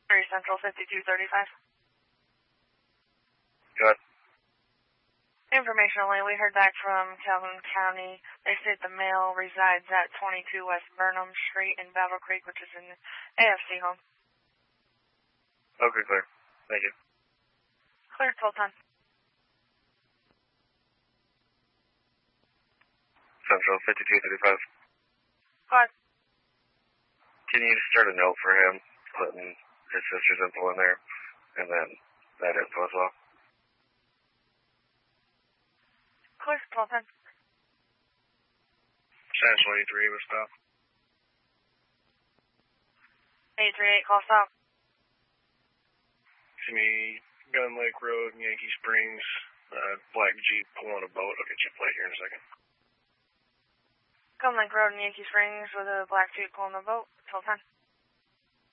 3 Central 5235. Go ahead. Informationally, we heard back from Calhoun County. They state the male resides at 22 West Burnham Street in Battle Creek, which is an AFC home. Okay, clear. Thank you. Clear, 1210. Central 5235. Go ahead. Can you just start a note for him, putting his sister's info in there, and then that info as well? Clear, 1210. San 23 was stop. 838, call stop. See me, Gun Lake Road, Yankee Springs, black Jeep pulling a boat. I'll get you a plate here in a second. Gun Lake Road in Yankee Springs with a black Jeep pulling a boat, 1210.